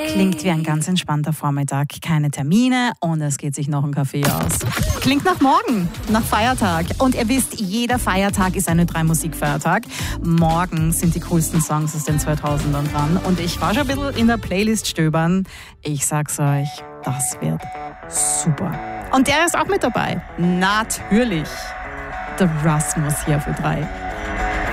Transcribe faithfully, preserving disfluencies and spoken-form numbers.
Klingt wie ein ganz entspannter Vormittag. Keine Termine und es geht sich noch ein Kaffee aus. Klingt nach morgen, nach Feiertag. Und ihr wisst, jeder Feiertag ist ein Ö drei Musikfeiertag. Morgen sind die coolsten Songs aus den zweitausendern dran. Und ich war schon ein bisschen in der Playlist stöbern. Ich sag's euch, das wird super. Und der ist auch mit dabei. Natürlich. Der Rasmus hier auf Ö drei.